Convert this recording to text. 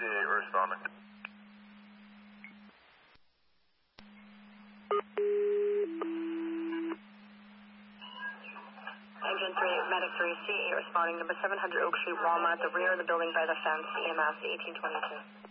C8 responding. Engine 3, Medic 3, C8 responding, number 700 Oak Street, Walmart, the rear of the building by the fence, EMS 1822.